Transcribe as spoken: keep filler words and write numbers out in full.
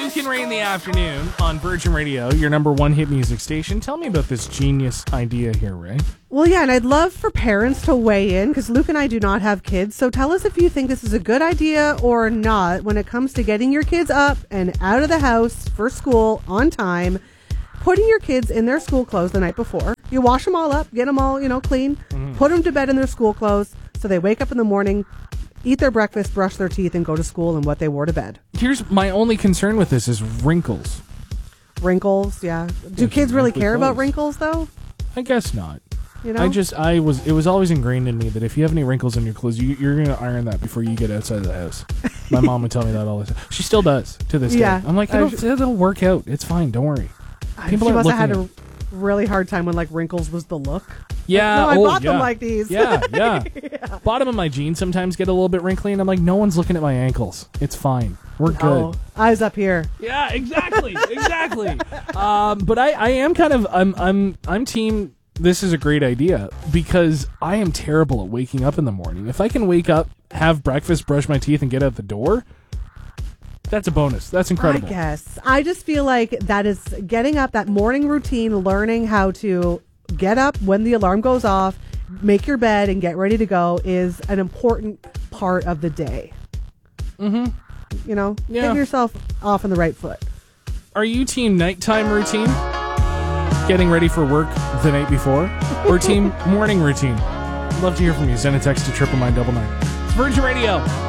Luke and Ray in the afternoon on Virgin Radio, your number one hit music station. Tell me about this genius idea here, Ray. Well, yeah, and I'd love for parents to weigh in because Luke and I do not have kids. So tell us if you think this is a good idea or not when it comes to getting your kids up and out of the house for school on time, putting your kids in their school clothes the night before. You wash them all up, get them all, you know, clean, mm-hmm. put them to bed in their school clothes so they wake up in the morning, eat their breakfast, brush their teeth, and go to school in what they wore to bed. Here's my only concern with this is wrinkles. Wrinkles, yeah. Do yeah, kids really care clothes. about wrinkles, though? I guess not. You know? I just, I was, it was always ingrained in me that if you have any wrinkles in your clothes, you, you're going to iron that before you get outside of the house. My mom would tell me that all the time. She still does to this yeah. day. I'm like, it'll, uh, it'll work out. It's fine. Don't worry. People she must have had a really hard time when, like, wrinkles was the look. Yeah. Like, no, I oh, bought yeah. them like these. Yeah, yeah, yeah. Bottom of my jeans sometimes get a little bit wrinkly, and I'm like, no one's looking at my ankles. It's fine. We're no. good. Eyes up here. Yeah, exactly, exactly. um, but I, I am kind of, I'm, I'm, I'm team. This is a great idea because I am terrible at waking up in the morning. If I can wake up, have breakfast, brush my teeth, and get out the door, that's a bonus. That's incredible. I guess. I just feel like that is getting up, that morning routine, learning how to get up when the alarm goes off, make your bed, and get ready to go is an important part of the day. Mm-hmm. You know, yeah. get yourself off on the right foot. Are you team nighttime routine? Getting ready for work the night before? Or team morning routine? Love to hear from you. Send a text to triple nine double nine. It's Virgin Radio.